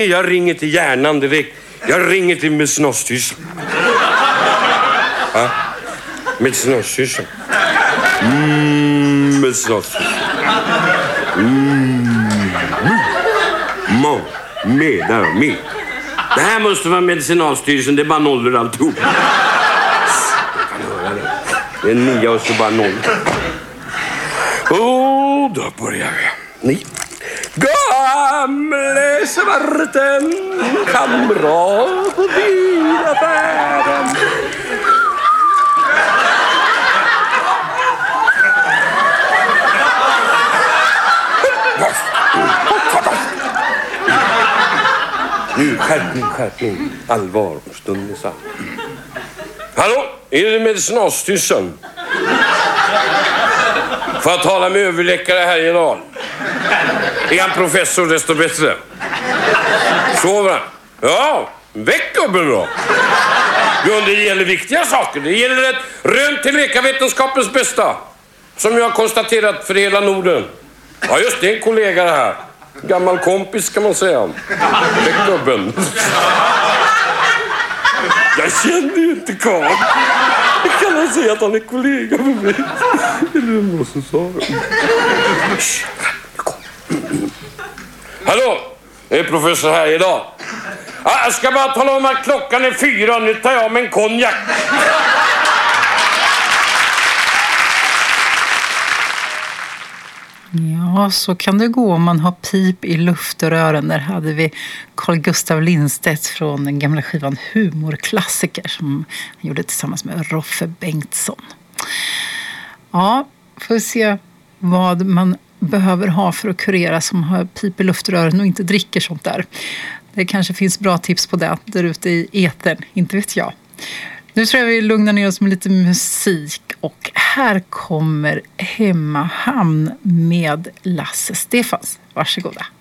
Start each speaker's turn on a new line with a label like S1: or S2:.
S1: Jag ringer till hjärnan direkt. Jag ringer till medicinalstyrelsen. Ja, medicinalstyrelsen. Medicinalstyrelsen. Med. Det här måste vara medicinalstyrelsen. Det är bara nollor alltihop. Jag kan höra det. Det är 9 och så bara 0. Då börjar vi. 9. Gamle svarten kamrat på vida färden. Nu, skärpning. Allvar, stunden sann. Hallå, är det medicinalstyrelsen? Får jag tala med överläkare Härjedal? Är han professor desto bättre? Sover han? Ja, väck gubben då. Jo, det gäller viktiga saker. Det gäller ett rön till läkarvetenskapens bästa. Som jag har konstaterat för hela Norden. Ja, just det, en kollega det här. Gammal kompis kan man säga. Väck gubben. Jag känner ju inte Karl. Jag kan han säga att han är kollega med mig. Eller vad som sa. Hallå, det är professor här idag. Jag ska bara tala om att klockan är 4. Nu tar jag med en konjak.
S2: Ja, så kan det gå om man har pip i luftrören. Där hade vi Carl Gustav Lindstedt från den gamla skivan Humorklassiker som han gjorde tillsammans med Roffe Bengtsson. Ja, får vi se vad man behöver ha för att kurera som har pip i luftrören och inte dricker sånt där. Det kanske finns bra tips på det där ute i etern, inte vet jag. Nu tror jag vi lugnar ner oss med lite musik och här kommer Hemmahamn med Lasse Stefans. Varsågoda.